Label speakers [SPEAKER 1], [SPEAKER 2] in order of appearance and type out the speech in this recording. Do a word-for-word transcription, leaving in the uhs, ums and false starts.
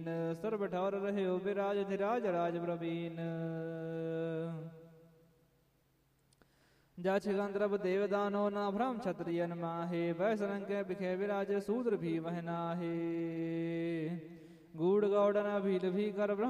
[SPEAKER 1] ਸਰਬ ਠੌਰ ਰਹਿਓ ਬਿਰਾਜ ਧਿਰਾਜ ਰਾਜ ਪ੍ਰਵੀਨ। ਜਛ ਗੰਧਰਵ ਦੇਵ ਦਾਨੋ ਨਾ ਭ੍ਰਮ ਛਤਰੀਅਨ ਮਾਹੇ। ਵੈ ਸਰੰਗੇ ਬਿਖੇ ਵਿਰਾਜ ਸੂਦਰ ਵੀ ਵਹਿ ਨਾਹੇ। ਗੂੜ ਗੌੜ ਨ ਭੀਲ ਵੀ ਕਰ